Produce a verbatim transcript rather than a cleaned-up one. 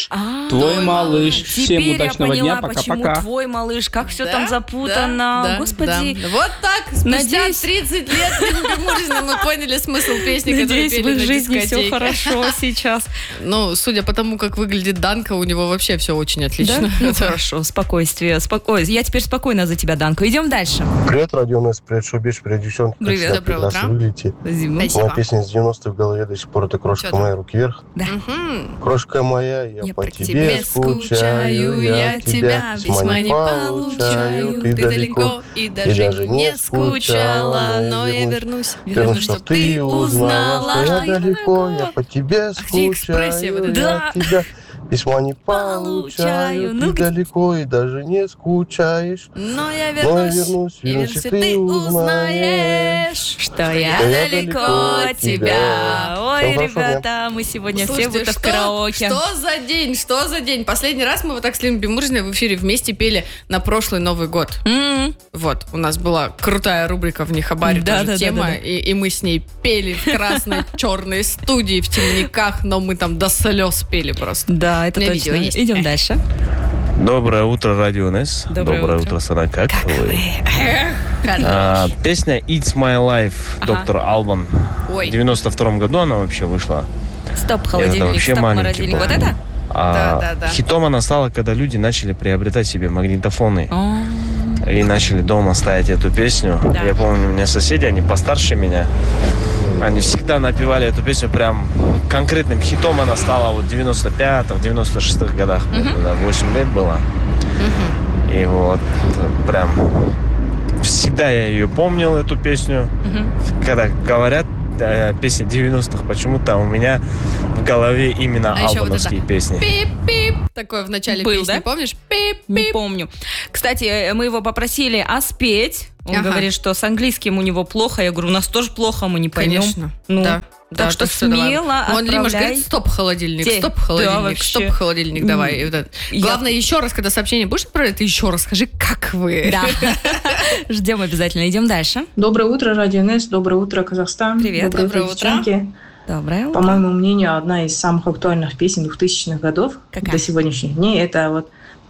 малыш. А, Твой малыш. Всем удачного дня. Поняла, почему Пока-пока. твой малыш, как все Да, там запутано. да, да, Господи. да. Вот так, спустя Надеюсь- тридцать лет мужественно мы поняли смысл песни, которую Надеюсь, пели в их на жизни все дискотеке. хорошо сейчас. Ну, судя по тому, как выглядит Данка, у него вообще все очень отлично. Да? Ну, хорошо, спокойствие. Споко... Я теперь спокойно за тебя, Данка. Идем дальше. Привет, радио у нас, привет, шоу-бич, привет, девчонки. Как Привет, всегда, доброе прекрасно утро. выглядите. Зиму. Спасибо. Моя песня с девяностых в голове до сих пор, это «Крошка Чё там? моя, руки вверх». Мгм. Крошка моя, я, Я по по тебе тебе скучаю, я тебя письма не получаю, ты далеко и даже не скучала, но я вернусь, Вернусь, чтоб ты узнала, что я далеко, я по тебе где экспрессия вот скучаю, эта? Да. я тебя письма не Получаю. получаю, Ну, ты далеко и даже не скучаешь. Но я Но я вернусь, вернусь, и вернусь, если и ты ты узнаешь, узнаешь, Что я что я далеко далеко от от тебя. тебя. Ой, Всем хорошего дня. ребята, мы сегодня все Слушайте, будто в что- караоке. Что за день? Что за день? Последний раз мы вот так с Леной Бимурзиной в эфире вместе пели на прошлый Новый год. М. Вот, у нас была крутая рубрика в Нехабаре, Да, тоже да, да, тема, да, да. И, и мы с ней пели в красной черной студии, в темниках, но мы там до слез пели просто. Да, это У меня точно. видео есть. Идем дальше. Доброе утро, Радио НЕС. Доброе утро. утро, Сана. Как, вы? Хорошо. А, песня «It's My Life» Ага. доктор Албан. Ой. В девяносто втором году она вообще вышла. Стоп, Я холодильник, тогда вообще стоп, маленький морозильник. был. Вот это? А Да, да, да. хитом она стала, когда люди начали приобретать себе магнитофоны. О, И начали дома ставить эту песню. Да. Я помню, у меня соседи, они постарше меня. Они всегда напевали эту песню прям конкретным хитом. Она стала вот в девяносто пятом, девяносто шестых годах. Мне тогда восемь лет было. И вот прям всегда я ее помнил, эту песню. Когда говорят э, песни девяностых, почему-то у меня в голове именно А еще вот албановские это песни. пип-пип, такое в начале Был, песни, да? помнишь? не Пип-пип. помню. Кстати, мы его попросили а спеть. Он Ага. говорит, что с английским у него плохо. Я говорю, у нас тоже плохо, мы не поймем. Конечно, Ну, да. так Да, что что давай. смело Вон Лимаш отправляй. говорит, стоп, холодильник, Те- стоп, да, холодильник, вообще. стоп, холодильник, давай. И вот это. Я- Главное, еще раз, когда сообщение будешь отправлять, ты еще раз скажи, как вы. Да. Ждем обязательно. Идем дальше. Доброе утро, Радио НЕС. Доброе утро, Казахстан. Привет. Доброе, Доброе утро, утро. девчонки. Доброе По утро. моему мнению, одна из самых актуальных песен двухтысячных годов Какая? до сегодняшних дней. Это вот